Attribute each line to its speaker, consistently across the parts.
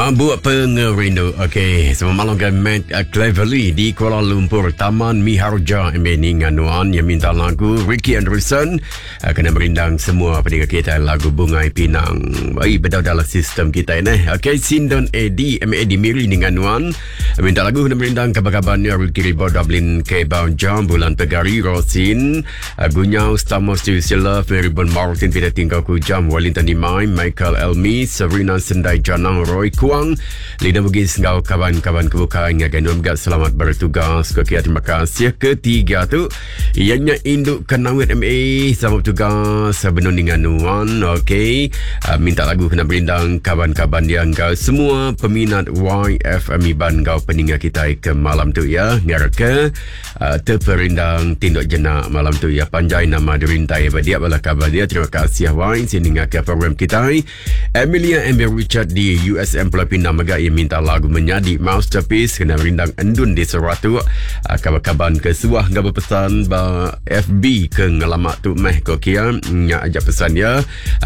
Speaker 1: Mabuk pengerindu. Okey, selamat malam ke Matt Cleverly di Kuala Lumpur, Taman Miharja MA Nganuan yang minta lagu Ricky Anderson kena merindang semua pendengar kita lagu Bungai Pinang. Baik, betul dalam sistem kita ini. Okey, Sindon AD MA di Miri di Nganuan minta lagu kena merindang kabar-kabarnya Ricky Ribo Dublin ke Jam Bulan Pegari Rosin Gunyau Stamos Sila Feribon Martin Peter Tingkau Kujam Wellington Dimai Michael Elmi Serena Sendai Janang Roy Kuang Lida Bugis ngau kawan-kawan kebukaan ngagan juga selamat bertugas. Okey, terima kasih. Ketiga tu ianya induk Kenawit MA selamat bertugas Benun dengan Nuan. Okey, minta lagu kena berindang kawan-kawan dia ngau semua peminat YFM Iban ngau peninggal kita ke malam tu ya. Ngarke terperindang tinduk jenak malam tu ya. Panjai nama dirintai dia bala kabar dia. Terima kasih Wine sini ngake program kita. Emilia Amber Richard di USM Pelapina Mega yang minta lagu menjadi masterpiece kena merindang endun di seratu kabar-kabar ke suah ngaba pesan ba FB ke ngalamak tu meh kokia nya ajak pesan ya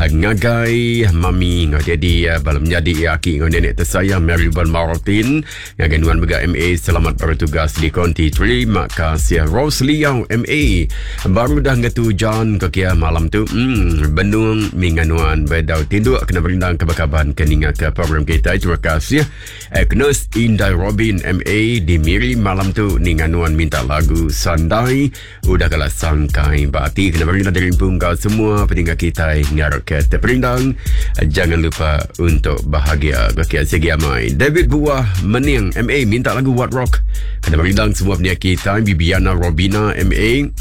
Speaker 1: ngagai mami jadi bala menjadi aki nenek tersayang Maribel Martin ngagenuan Mega MA selamat bertugas di konti. Terima kasih Rose Liao MA baru dah ngetujan kokia malam tu benung minganuan bedau tinduk kena merindang kabar-kabar keningat ke program kita. Terima kasih Agnes Indah Robin MA di Miri malam tu ninganuan minta lagu Sandai udah kalah sangkai berarti kena berindang dari punggau semua peninggal kita ngarut ke terperindang. Jangan lupa untuk bahagia okey segi amai. David Buah Mening MA minta lagu What Rock kena berindang semua peninggal kita. Bibiana Robina MA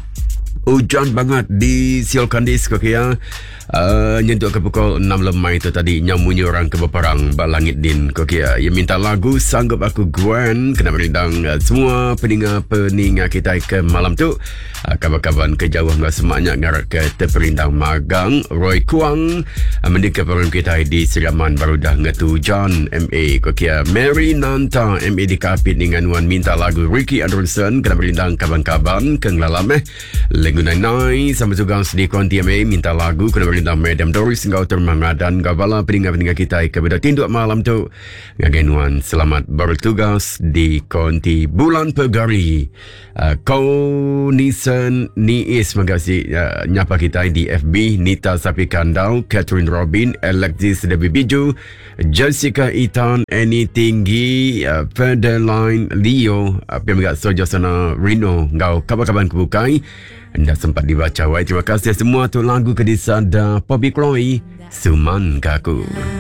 Speaker 1: hujan banget di Siol Kandis okey ya. Nyentuh ke pukul 6 lemai itu tadi nyamunyi orang ke beperang balangit din okey ya. Yang minta lagu Sanggup Aku Gwen kena merindang semua peningat kita ke malam tu. Kabar-kabar ke jauh enggak semaknya ngarat ke terperindang magang Roy Kuang mendika program kita di Seriaman baru dah ngetujan MA okey ya. Mary Nanta MA di Kapit dengan wan minta lagu Ricky Anderson kena merindang kaban-kabar ke ngelalam Lengu Nai sama juga di konti MA minta lagu kena berlindang Madam Doris ngau termangadan gabala peninggal kita kepada tinduk malam tu ngagenuan selamat bertugas di konti Bulan Pegari. Kau Nisan Niis makasih nyapa kita di FB. Nita Sapi Kandau, Catherine Robin, Alexis Debbie Biju, Jessica Itan, Annie Tinggi, Federline Leo pemegak Sojo Sana Rino ngau kabar-kabar kebukai anda sempat dibaca. Terima kasih semua tu lagu kedisada Bobby Chloe Suman Kaku.